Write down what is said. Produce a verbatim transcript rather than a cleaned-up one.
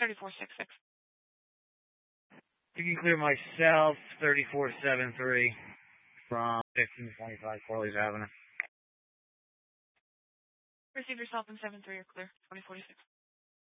thirty-four sixty-six. You can clear myself, thirty-four seventy-three, from fifteen twenty-five Corley's Avenue. Receive yourself in seven three, you're clear, twenty forty-six.